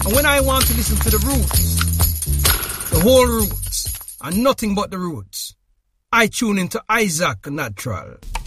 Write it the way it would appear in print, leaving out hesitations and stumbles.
And when I want to listen to the roots, the whole roots, and nothing but the roots, I tune into Isaac Natural.